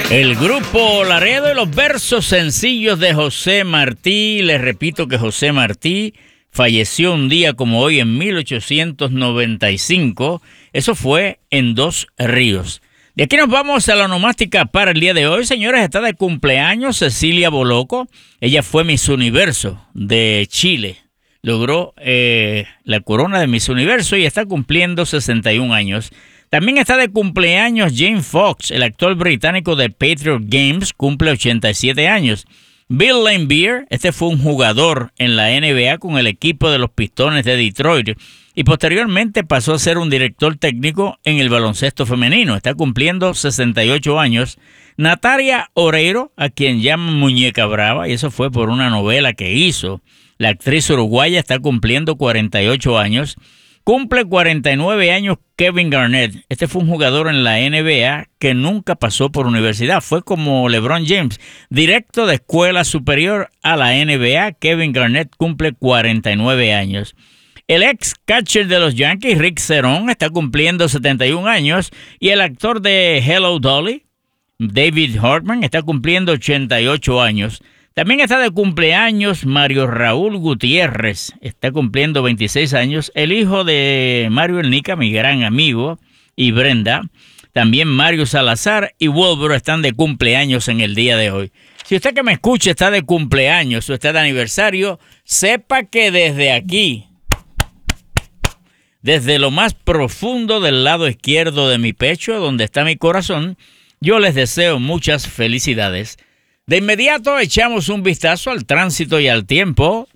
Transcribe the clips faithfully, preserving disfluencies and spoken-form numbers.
El grupo Laredo y los versos sencillos de José Martí. Les repito que José Martí falleció un día como hoy en mil ochocientos noventa y cinco. Eso fue en Dos Ríos. De aquí nos vamos a la onomástica para el día de hoy. Señores, está de cumpleaños Cecilia Boloco. Ella fue Miss Universo de Chile. Logró eh, la corona de Miss Universo y está cumpliendo sesenta y un años. También está de cumpleaños Jim Fox, el actor británico de Patriot Games, cumple ochenta y siete años. Bill Laimbeer, este fue un jugador en la N B A con el equipo de los Pistones de Detroit y posteriormente pasó a ser un director técnico en el baloncesto femenino. Está cumpliendo sesenta y ocho años. Natalia Oreiro, a quien llaman Muñeca Brava, y eso fue por una novela que hizo. La actriz uruguaya está cumpliendo cuarenta y ocho años. Cumple cuarenta y nueve años Kevin Garnett. Este fue un jugador en la N B A que nunca pasó por universidad. Fue como LeBron James, directo de escuela superior a la N B A. Kevin Garnett cumple cuarenta y nueve años. El ex catcher de los Yankees, Rick Cerón, está cumpliendo setenta y un años. Y el actor de Hello Dolly, David Hartman, está cumpliendo ochenta y ocho años. También está de cumpleaños Mario Raúl Gutiérrez, está cumpliendo veintiséis años, el hijo de Mario Elnica, mi gran amigo, y Brenda. También Mario Salazar y Wolvero están de cumpleaños en el día de hoy. Si usted que me escucha está de cumpleaños o está de aniversario, sepa que desde aquí, desde lo más profundo del lado izquierdo de mi pecho, donde está mi corazón, yo les deseo muchas felicidades. De inmediato echamos un vistazo al tránsito y al tiempo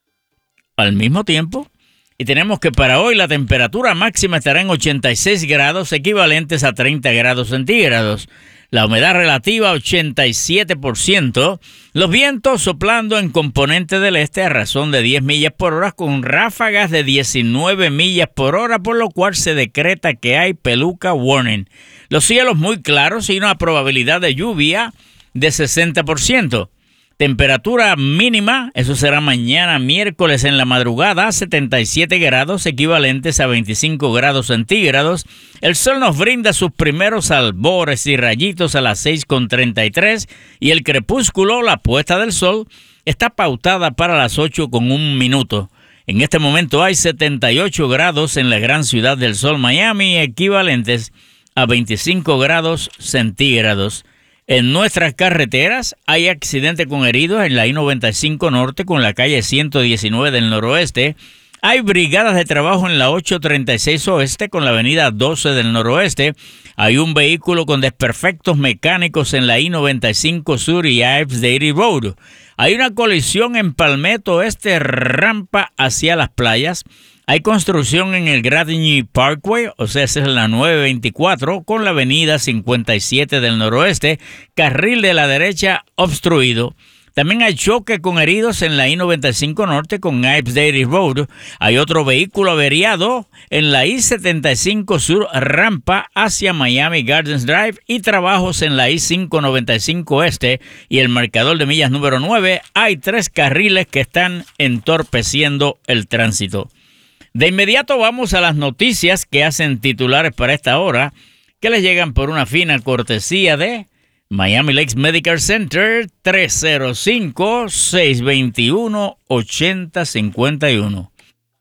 al mismo tiempo y tenemos que para hoy la temperatura máxima estará en ochenta y seis grados equivalentes a treinta grados centígrados. La humedad relativa ochenta y siete por ciento. Los vientos soplando en componente del este a razón de diez millas por hora con ráfagas de diecinueve millas por hora, por lo cual se decreta que hay peluca warning. Los cielos muy claros y una probabilidad de lluvia de sesenta por ciento. Temperatura mínima, eso será mañana miércoles en la madrugada, setenta y siete grados equivalentes a veinticinco grados centígrados. El sol nos brinda sus primeros albores y rayitos a las seis con treinta y tres y el crepúsculo, la puesta del sol, está pautada para las ocho con un minuto. En este momento hay setenta y ocho grados en la gran ciudad del sol Miami, equivalentes a veinticinco grados centígrados. En nuestras carreteras hay accidente con heridos en la I noventa y cinco Norte con la calle ciento diecinueve del Noroeste. Hay brigadas de trabajo en la ochocientos treinta y seis Oeste con la avenida doce del Noroeste. Hay un vehículo con desperfectos mecánicos en la I noventa y cinco Sur y Ives Dairy Road. Hay una colisión en Palmetto Oeste, rampa hacia las playas. Hay construcción en el Gradney Parkway, o sea, esa es la nueve veinticuatro, con la avenida cincuenta y siete del Noroeste, carril de la derecha obstruido. También hay choque con heridos en la I noventa y cinco Norte con Ives Dairy Road. Hay otro vehículo averiado en la I setenta y cinco Sur, rampa hacia Miami Gardens Drive y trabajos en la I quinientos noventa y cinco Este y el marcador de millas número nueve. Hay tres carriles que están entorpeciendo el tránsito. De inmediato vamos a las noticias que hacen titulares para esta hora, que les llegan por una fina cortesía de Miami Lakes Medical Center, tres cero cinco, seis dos uno, ocho cero cinco uno.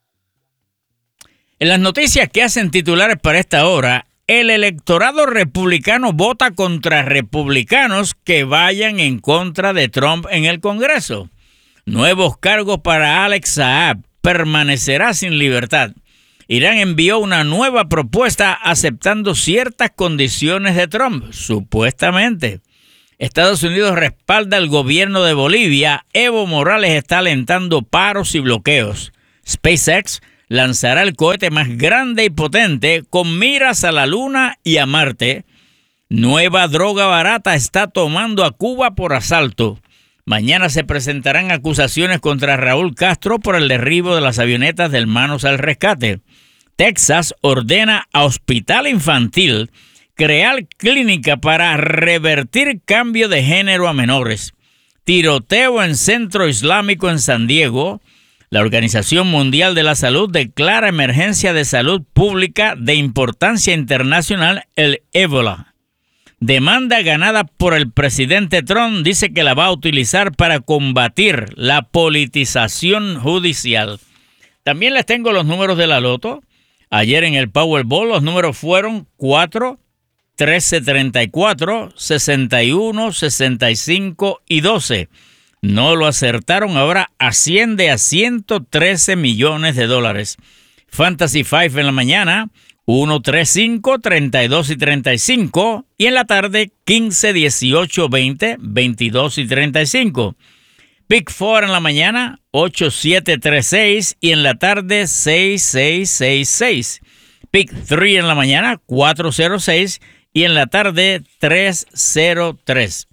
En las noticias que hacen titulares para esta hora, el electorado republicano vota contra republicanos que vayan en contra de Trump en el Congreso. Nuevos cargos para Alex Saab. Permanecerá sin libertad. Irán envió una nueva propuesta aceptando ciertas condiciones de Trump, supuestamente. Estados Unidos respalda al gobierno de Bolivia. Evo Morales está alentando paros y bloqueos. SpaceX lanzará el cohete más grande y potente con miras a la Luna y a Marte. Nueva droga barata está tomando a Cuba por asalto. Mañana se presentarán acusaciones contra Raúl Castro por el derribo de las avionetas del Manos al Rescate. Texas ordena a Hospital Infantil crear clínica para revertir cambio de género a menores. Tiroteo en centro islámico en San Diego. La Organización Mundial de la Salud declara emergencia de salud pública de importancia internacional el ébola. demanda ganada por el presidente Trump, dice que la va a utilizar para combatir la politización judicial. También les tengo los números de la loto. Ayer en el Powerball los números fueron cuatro, trece, treinta y cuatro, sesenta y uno, sesenta y cinco y doce. No lo acertaron, ahora asciende a ciento trece millones de dólares. Fantasy cinco en la mañana, uno, tres, cinco, treinta y dos y treinta y cinco. Y en la tarde, quince, dieciocho, veinte, veintidós y treinta y cinco. Pick cuatro en la mañana, ocho, siete, tres, seis. Y en la tarde, seis, seis, seis, seis. Pick tres en la mañana, cuatro, cero, seis. Y en la tarde, tres, cero, tres.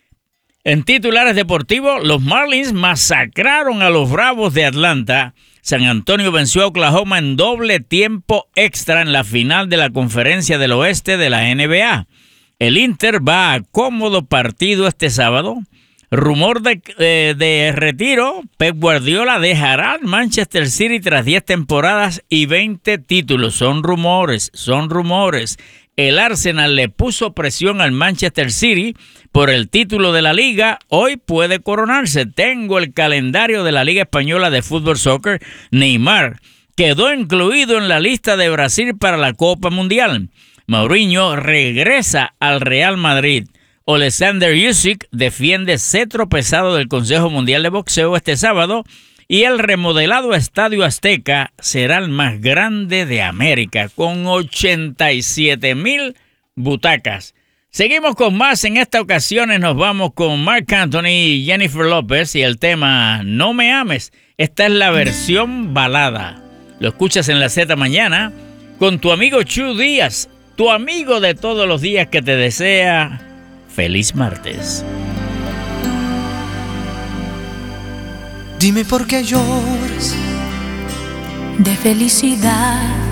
En titulares deportivos, los Marlins masacraron a los Bravos de Atlanta. San Antonio venció a Oklahoma en doble tiempo extra en la final de la Conferencia del Oeste de la N B A. El Inter va a cómodo partido este sábado. Rumor de, eh, de retiro, Pep Guardiola dejará al Manchester City tras diez temporadas y veinte títulos. Son rumores, son rumores. El Arsenal le puso presión al Manchester City por el título de la liga. Hoy puede coronarse. Tengo el calendario de la Liga Española de Fútbol Soccer. Neymar quedó incluido en la lista de Brasil para la Copa Mundial. Mourinho regresa al Real Madrid. Alexander Usyk defiende cetro pesado del Consejo Mundial de Boxeo este sábado. Y el remodelado Estadio Azteca será el más grande de América, con ochenta y siete mil butacas. Seguimos con más. En esta ocasión nos vamos con Marc Anthony y Jennifer López y el tema No Me Ames. Esta es la versión balada. Lo escuchas en la Z mañana con tu amigo Chu Díaz, tu amigo de todos los días que te desea feliz martes. Dime por qué lloras de felicidad.